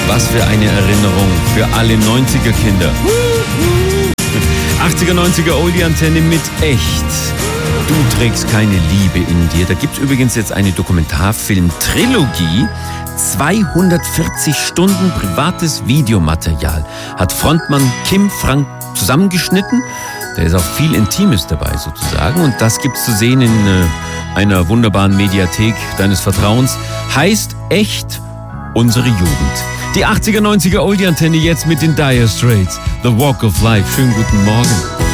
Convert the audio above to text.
Was für eine Erinnerung für alle 90er-Kinder. 80er, 90er Oldie-Antenne mit Echt. Du trägst keine Liebe in dir. Da gibt es übrigens jetzt eine Dokumentarfilm-Trilogie. 240 Stunden privates Videomaterial hat Frontmann Kim Frank zusammengeschnitten. Da ist auch viel Intimes dabei sozusagen. Und das gibt's zu sehen in einer wunderbaren Mediathek deines Vertrauens. Heißt Echt, unsere Jugend. Die 80er, 90er Oldie-Antenne jetzt mit den Dire Straits. The Walk of Life. Schönen guten Morgen.